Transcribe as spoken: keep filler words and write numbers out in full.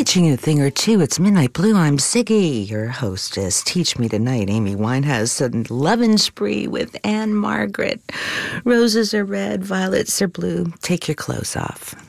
teaching you a thing or two. It's Midnight Blue. I'm Ziggy, your hostess. Teach me tonight. Amy Winehouse and Lovin' Spree with Anne Margaret. Roses are red, violets are blue. Take your clothes off.